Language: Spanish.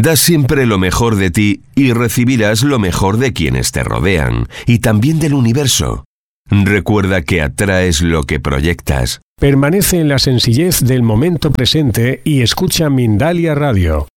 Da siempre lo mejor de ti y recibirás lo mejor de quienes te rodean y también del universo. Recuerda que atraes lo que proyectas. Permanece en la sencillez del momento presente y escucha Mindalia Radio.